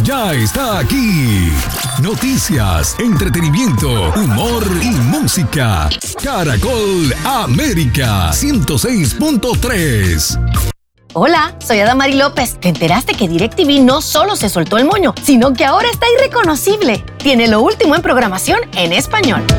ya está aquí. Noticias, entretenimiento, humor y música. Caracol América 106.3. Hola, soy Adamari López. ¿Te enteraste que DirecTV no solo se soltó el moño, sino que ahora está irreconocible? Tiene lo último en programación en español.